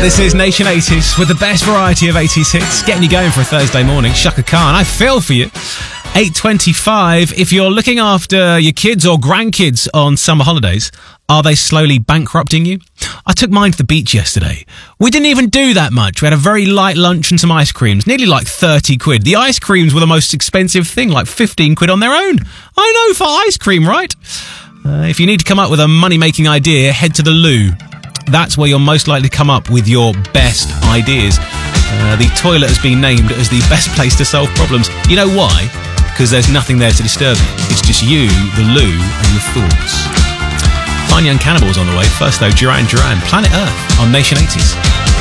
This is Nation 80s with the best variety of 80s hits, getting you going for a Thursday morning. Shaka Khan, I feel for you. 8:25. If you're looking after your kids or grandkids on summer holidays, are they slowly bankrupting you? I took mine to the beach yesterday. We didn't even do that much. We had a very light lunch and some ice creams, nearly like 30 quid. The ice creams were the most expensive thing, like 15 quid on their own. I know, for ice cream, right? If you need to come up with a money-making idea, head to the loo. That's where you're most likely to come up with your best ideas. The toilet has been named as the best place to solve problems. You know why? Because there's nothing there to disturb you. It's just you, the loo, and your thoughts. Fine Young Cannibals on the way. First though, Duran Duran, Planet Earth on Nation 80s.